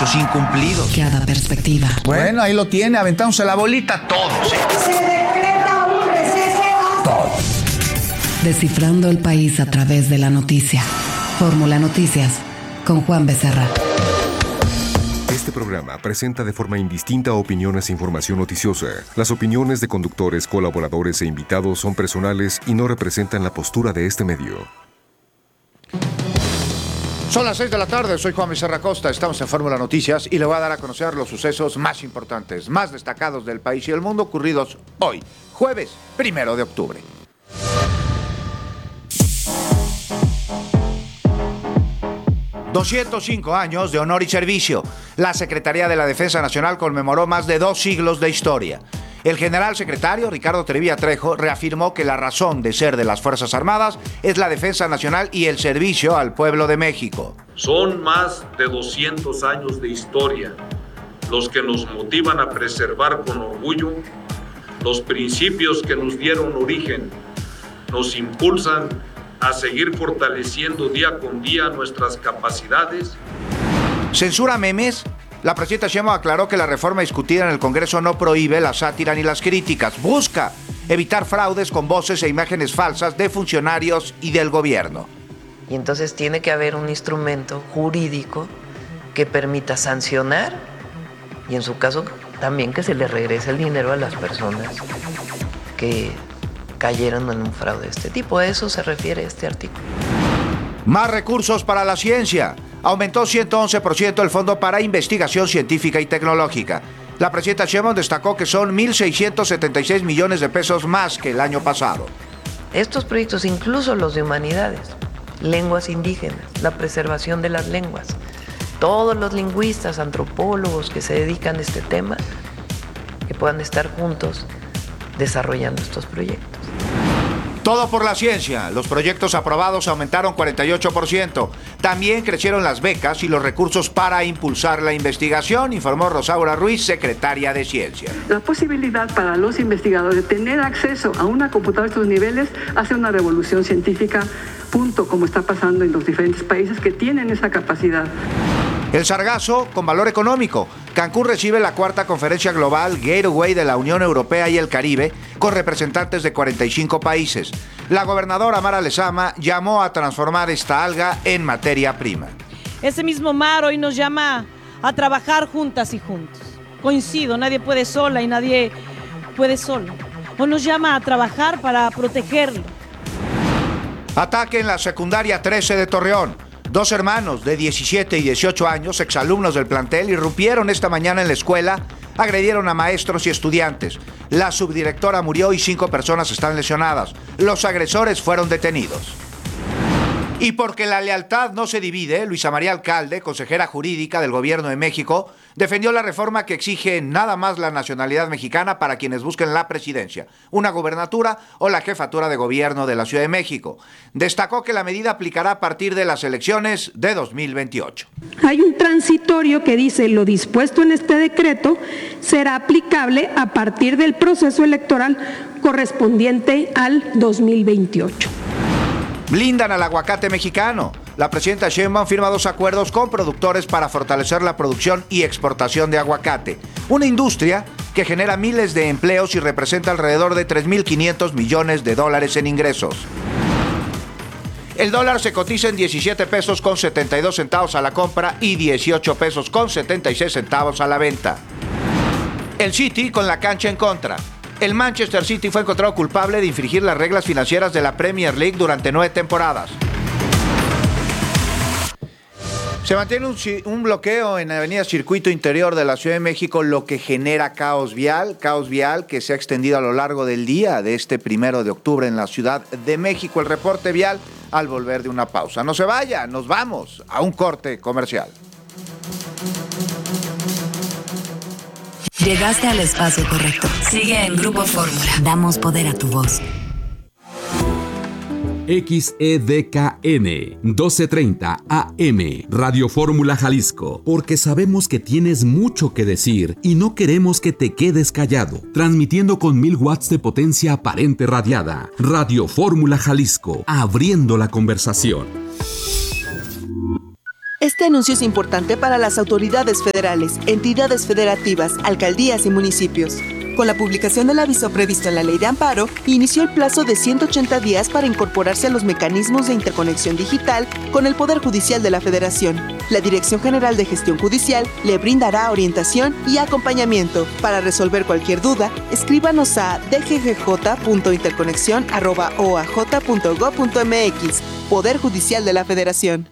derechos incumplidos. Cada perspectiva. Bueno, ahí lo tiene, aventándose la bolita todos. Se decreta un receso. Todos. Descifrando el país a través de la noticia. Fórmula Noticias, con Juan Becerra. Este programa presenta de forma indistinta opiniones e información noticiosa. Las opiniones de conductores, colaboradores e invitados son personales y no representan la postura de este medio. Son las 6 de la tarde, soy Juan Becerra Costa, estamos en Fórmula Noticias y le voy a dar a conocer los sucesos más importantes, más destacados del país y del mundo ocurridos hoy, jueves 1 de octubre. «205 años de honor y servicio. La Secretaría de la Defensa Nacional conmemoró más de 2 siglos de historia. El general secretario Ricardo Trevilla Trejo reafirmó que la razón de ser de las Fuerzas Armadas es la defensa nacional y el servicio al pueblo de México. Son más de 200 años de historia los que nos motivan a preservar con orgullo los principios que nos dieron origen, nos impulsan a seguir fortaleciendo día con día nuestras capacidades. ¿Censura memes? La presidenta Sheinbaum aclaró que la reforma discutida en el Congreso no prohíbe la sátira ni las críticas. Busca evitar fraudes con voces e imágenes falsas de funcionarios y del gobierno. Y entonces tiene que haber un instrumento jurídico que permita sancionar y en su caso también que se le regrese el dinero a las personas que cayeron en un fraude de este tipo. A eso se refiere este artículo. Más recursos para la ciencia. Aumentó 111% el Fondo para Investigación Científica y Tecnológica. La presidenta Sheinbaum destacó que son 1,676 millones de pesos más que el año pasado. Estos proyectos, incluso los de humanidades, lenguas indígenas, la preservación de las lenguas, todos los lingüistas, antropólogos que se dedican a este tema, que puedan estar juntos desarrollando estos proyectos. Todo por la ciencia. Los proyectos aprobados aumentaron 48%. También crecieron las becas y los recursos para impulsar la investigación, informó Rosaura Ruiz, secretaria de Ciencia. La posibilidad para los investigadores de tener acceso a una computadora de estos niveles hace una revolución científica, punto, como está pasando en los diferentes países que tienen esa capacidad. El sargazo con valor económico. Cancún recibe la 4ª conferencia global Gateway de la Unión Europea y el Caribe con representantes de 45 países. La gobernadora Mara Lezama llamó a transformar esta alga en materia prima. Ese mismo mar hoy nos llama a trabajar juntas y juntos. Coincido, nadie puede sola y nadie puede solo. Hoy nos llama a trabajar para protegerlo. Ataque en la secundaria 13 de Torreón. 2 hermanos de 17 y 18 años, exalumnos del plantel, irrumpieron esta mañana en la escuela, agredieron a maestros y estudiantes. La subdirectora murió y 5 personas están lesionadas. Los agresores fueron detenidos. Y porque la lealtad no se divide, Luisa María Alcalde, consejera jurídica del Gobierno de México, defendió la reforma que exige nada más la nacionalidad mexicana para quienes busquen la presidencia, una gobernatura o la jefatura de gobierno de la Ciudad de México. Destacó que la medida aplicará a partir de las elecciones de 2028. Hay un transitorio que dice: lo dispuesto en este decreto será aplicable a partir del proceso electoral correspondiente al 2028. Blindan al aguacate mexicano. La presidenta Sheinbaum firma 2 acuerdos con productores para fortalecer la producción y exportación de aguacate. Una industria que genera miles de empleos y representa alrededor de 3.500 millones de dólares en ingresos. El dólar se cotiza en 17 pesos con 72 centavos a la compra y 18 pesos con 76 centavos a la venta. El City con la cancha en contra. El Manchester City fue encontrado culpable de infringir las reglas financieras de la Premier League durante 9 temporadas. Se mantiene un bloqueo en la avenida Circuito Interior de la Ciudad de México, lo que genera caos vial que se ha extendido a lo largo del día de este 1 de octubre en la Ciudad de México. El reporte vial al volver de una pausa. No se vaya, nos vamos a un corte comercial. Llegaste al espacio correcto. Sigue en Grupo Fórmula. Damos poder a tu voz. XEDKN 1230 AM Radio Fórmula Jalisco, porque sabemos que tienes mucho que decir y no queremos que te quedes callado. Transmitiendo con 1000 watts de potencia aparente radiada. Radio Fórmula Jalisco, abriendo la conversación. Este anuncio es importante para las autoridades federales, entidades federativas, alcaldías y municipios. Con la publicación del aviso previsto en la Ley de Amparo, inició el plazo de 180 días para incorporarse a los mecanismos de interconexión digital con el Poder Judicial de la Federación. La Dirección General de Gestión Judicial le brindará orientación y acompañamiento. Para resolver cualquier duda, escríbanos a dggj.interconexion@oaj.gov.mx. Poder Judicial de la Federación.